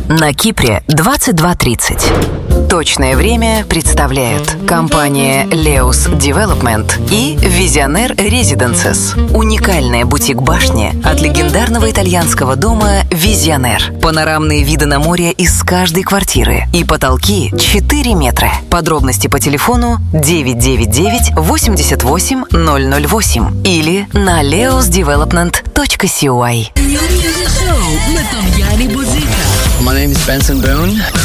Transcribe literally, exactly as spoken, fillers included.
На Кипре двадцать два тридцать. Точное время представляют компания Leos Development и Visionaire Residences. Уникальная бутик-башня от легендарного итальянского дома Visionaire. Панорамные виды на море из каждой квартиры и потолки четыре метра. Подробности по телефону девять девять девять восемьдесят восемь ноль ноль восемь или на leos development точка си ой. My name is Benson Boone.